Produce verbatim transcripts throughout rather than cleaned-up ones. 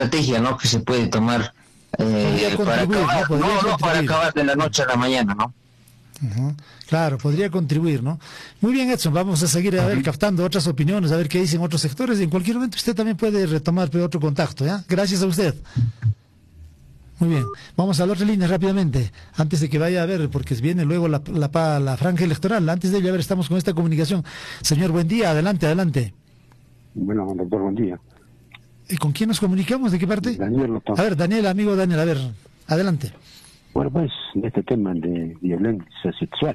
estrategia, ¿no?, que se puede tomar eh, para acabar, ¿no? No, no para acabar de la noche a la mañana, ¿no? Uh-huh. Claro, podría contribuir, ¿no? Muy bien, Edson, vamos a seguir a ver, uh-huh, captando otras opiniones, a ver qué dicen otros sectores, y en cualquier momento usted también puede retomar otro contacto, ¿ya? Gracias a usted. Muy bien, vamos a la otra línea rápidamente, antes de que vaya a ver, porque viene luego la, la, la franja electoral. Antes de ello, a ver, estamos con esta comunicación. Señor, buen día, adelante, adelante. Bueno, doctor, buen día. ¿Y con quién nos comunicamos? ¿De qué parte? Daniel, doctor. A ver, Daniel, amigo Daniel, a ver, adelante. Bueno, pues, este tema de violencia sexual,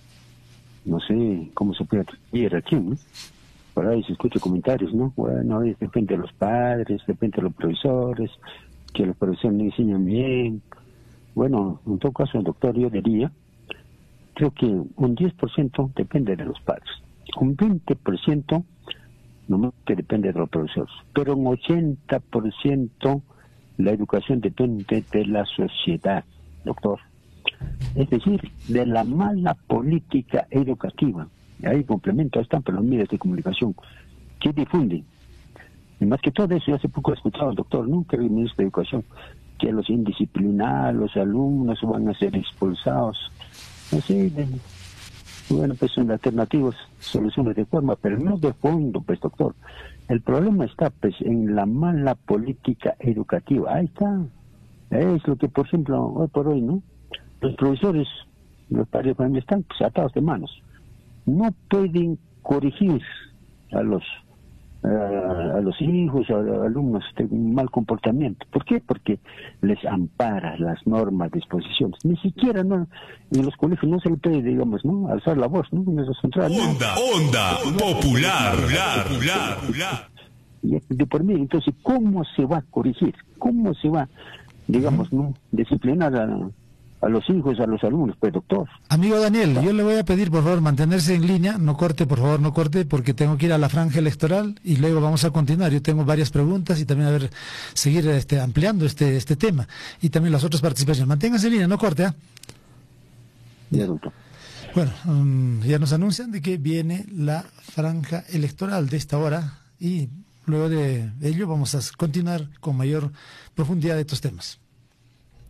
no sé cómo se puede atribuir aquí, ¿no? Por ahí se escuchan comentarios, ¿no? Bueno, depende de los padres, depende de los profesores, que los profesores no enseñan bien. Bueno, en todo caso, el doctor, yo diría, creo que un diez por ciento depende de los padres, un veinte por ciento nomás que depende de los profesores, pero un ochenta por ciento la educación depende de la sociedad, doctor. Es decir, de la mala política educativa. Ahí complemento, ahí están por los medios de comunicación que difunden. Y más que todo eso, yo hace poco he escuchado al doctor, ¿no?, que el ministro de Educación, que los indisciplinados, los alumnos van a ser expulsados. Así, de, bueno, pues son alternativas, soluciones de forma, pero no de fondo, pues, doctor. El problema está, pues, en la mala política educativa. Ahí está. Es lo que, por ejemplo, hoy por hoy, ¿no?, los profesores, los padres de familia están, pues, atados de manos. No pueden corregir a los a, a los hijos, a los alumnos de un mal comportamiento. ¿Por qué? Porque les ampara las normas, disposiciones. Ni siquiera, no, en los colegios no se le puede, digamos, ¿no?, alzar la voz, ¿no?, en esos centrales. Onda, onda, popular, popular, popular, popular. Y de por mí, entonces, ¿cómo se va a corregir? ¿Cómo se va, digamos, no, disciplinar a, a los hijos, a los alumnos, pues, doctor? Amigo Daniel, yo le voy a pedir, por favor, mantenerse en línea, no corte, por favor, no corte, porque tengo que ir a la franja electoral y luego vamos a continuar. Yo tengo varias preguntas y también a ver, seguir este, ampliando este este tema y también las otras participaciones. Manténgase en línea, no corte, ¿ah? ¿eh? Ya, doctor. Bueno, um, ya nos anuncian de que viene la franja electoral de esta hora y luego de ello vamos a continuar con mayor profundidad de estos temas.